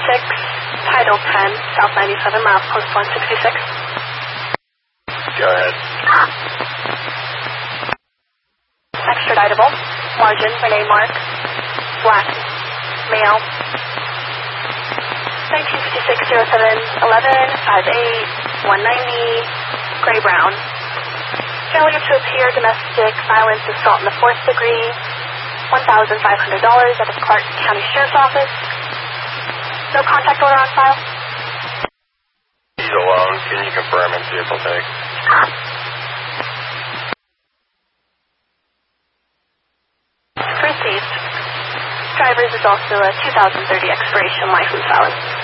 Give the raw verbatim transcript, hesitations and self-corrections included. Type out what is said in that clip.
six, Title ten, South ninety-seven, miles post one sixty-six. Go ahead. Extraditable. Margin, Renee Mark. Black. Male. nineteen fifty-six, oh seven, eleven, five eight, one ninety, gray brown. Failure to appear, domestic violence, assault in the fourth degree, one thousand five hundred dollars at the Clark County Sheriff's Office. No contact order on file? He's alone. Can you confirm and see if he'll take? Received. Driver's is also a two thousand thirty expiration license valid.